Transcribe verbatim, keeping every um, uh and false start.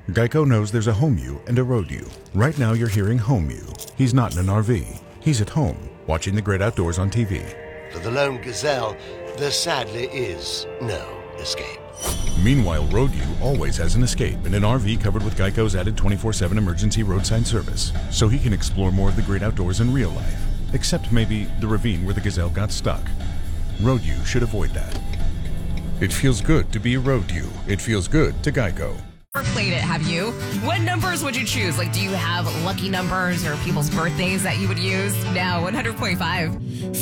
Geico knows there's a home you and a road you. Right now you're hearing home you. He's not in an R V. He's at home, watching the great outdoors on T V. For the lone gazelle, there sadly is no escape. Meanwhile, road you always has an escape in an R V covered with Geico's added twenty-four seven emergency roadside service, so he can explore more of the great outdoors in real life. Except maybe the ravine where the gazelle got stuck. Road you should avoid that. It feels good to be a road you. It feels good to Geico. Never played it, have you? What numbers would you choose? Like, do you have lucky numbers or people's birthdays that you would use? Now, one hundred point five